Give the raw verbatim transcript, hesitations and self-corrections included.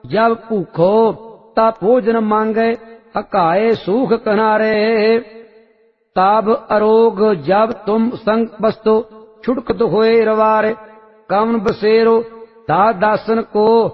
जब भूखो ता भोजन मांगे अकाए सूख किनारे। ताब अरोग जब तुम संग बस्तो छुड़कत होए रवारे। कवन बसेरो दा दासन को